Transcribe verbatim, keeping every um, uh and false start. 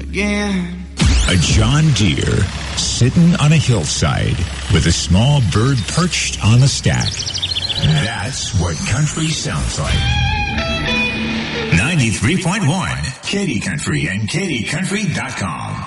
again. A John Deere sitting on a hillside with a small bird perched on the stack. That's what country sounds like. ninety-three point one, Katy Country and Katy Country dot com.